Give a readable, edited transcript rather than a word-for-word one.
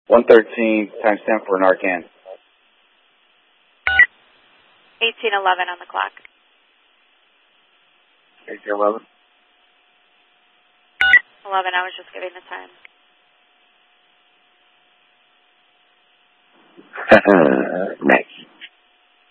113, timestamp for Narcan. 1811 on the clock. 1811. 11, I was just giving the time. Nice.